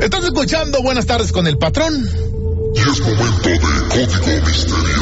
Estás escuchando Buenas Tardes con el Patrón. Y es momento de Código Misterio.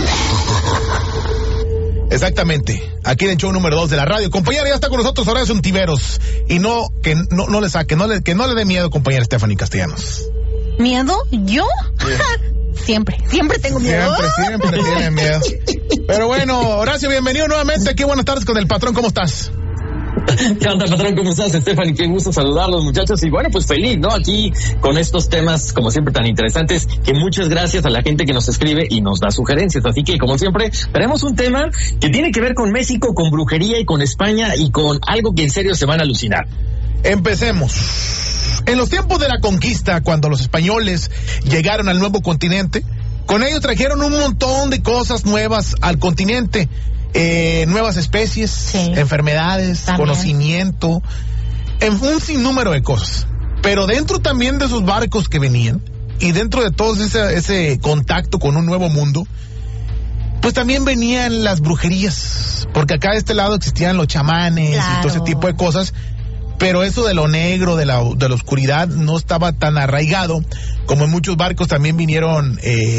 Exactamente, aquí en el show número 2 de la radio. Compañera, ya está con nosotros Horacio Ontiveros. Y no le saque, que no le dé miedo, compañera Stephanie Castellanos. ¿Miedo? ¿Yo? Siempre tengo miedo. Siempre tiene miedo. Pero bueno, Horacio, bienvenido nuevamente aquí. Buenas tardes con el Patrón, ¿cómo estás? ¿Qué onda, Patrón? ¿Cómo estás, Stephanie? Qué gusto saludarlos, muchachos. Y bueno, pues feliz, ¿no? Aquí con estos temas, como siempre, tan interesantes, que muchas gracias a la gente que nos escribe y nos da sugerencias. Así que, como siempre, tenemos un tema que tiene que ver con México, con brujería y con España y con algo que en serio se van a alucinar. Empecemos. En los tiempos de la conquista, cuando los españoles llegaron al nuevo continente, con ellos trajeron un montón de cosas nuevas al continente. Nuevas especies, sí, enfermedades, también, conocimiento, en un sinnúmero de cosas. Pero dentro también de esos barcos que venían y dentro de todo ese contacto con un nuevo mundo, pues también venían las brujerías, porque acá de este lado existían los chamanes, claro, y todo ese tipo de cosas. Pero eso de lo negro, de la oscuridad, no estaba tan arraigado. Como en muchos barcos también vinieron,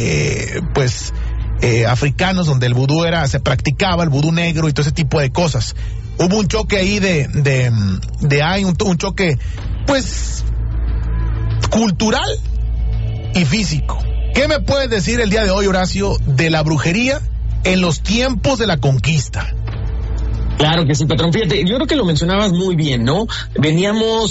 africanos, donde el vudú se practicaba el vudú negro y todo ese tipo de cosas. Hubo un choque ahí un choque, pues, cultural y físico. ¿Qué me puedes decir el día de hoy, Horacio, de la brujería en los tiempos de la conquista? Claro que sí, Patrón. Fíjate, yo creo que lo mencionabas muy bien, ¿no? Viene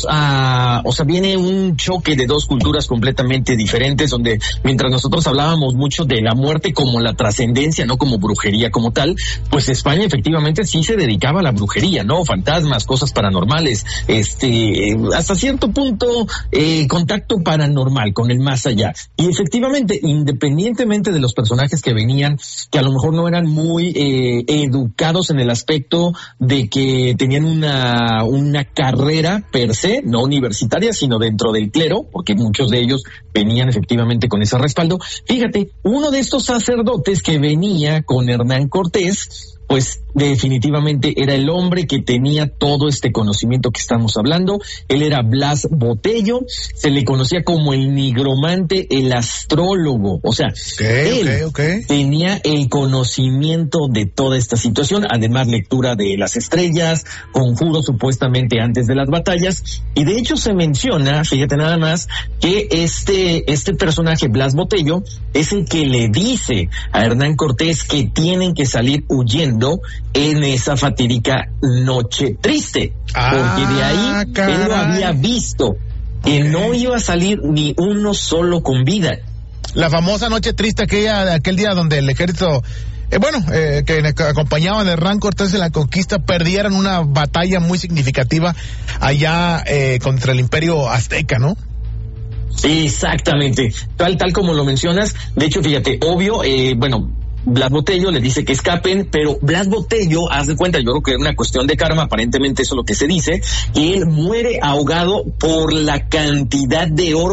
un choque de dos culturas completamente diferentes, donde mientras nosotros hablábamos mucho de la muerte como la trascendencia, no como brujería como tal, pues España efectivamente sí se dedicaba a la brujería, ¿no? Fantasmas, cosas paranormales, hasta cierto punto, contacto paranormal con el más allá. Y efectivamente, independientemente de los personajes que venían, que a lo mejor no eran muy educados en el aspecto de que tenían una carrera per se, no universitaria, sino dentro del clero, porque muchos de ellos venían efectivamente con ese respaldo. Fíjate, uno de estos sacerdotes que venía con Hernán Cortés, pues definitivamente era el hombre que tenía todo este conocimiento que estamos hablando. Él era Blas Botello, se le conocía como el nigromante, el astrólogo. O sea, él tenía el conocimiento de toda esta situación, además lectura de las estrellas, conjuros supuestamente antes de las batallas. Y de hecho se menciona, fíjate nada más, que este personaje, Blas Botello, es el que le dice a Hernán Cortés que tienen que salir huyendo en esa fatídica noche triste, porque de ahí él lo había visto, que no iba a salir ni uno solo con vida. La famosa noche triste aquel día donde el ejército, que acompañaban a Hernán Cortés en la conquista, perdieron una batalla muy significativa allá contra el Imperio Azteca, ¿no? Exactamente, tal como lo mencionas. De hecho, fíjate, obvio, Blas Botello le dice que escapen, pero Blas Botello, haz de cuenta, yo creo que es una cuestión de karma, aparentemente eso es lo que se dice, que él muere ahogado por la cantidad de oro